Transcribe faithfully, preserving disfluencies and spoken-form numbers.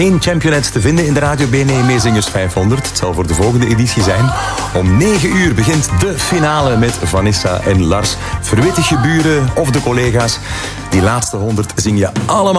geen championettes te vinden in de Radio B N E Meezingers vijfhonderd. Het zal voor de volgende editie zijn. Om negen uur begint de finale met Vanessa en Lars. Verwittig je buren of de collega's. Die laatste honderd zing je allemaal